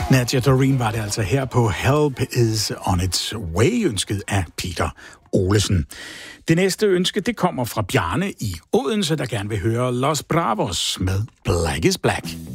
Nadia Doreen var det altså her på Help is on its way, ønsket af Peter Olesen. Det næste ønske, det kommer fra Bjarne i Odense, der gerne vil høre Los Bravos med Black is Black.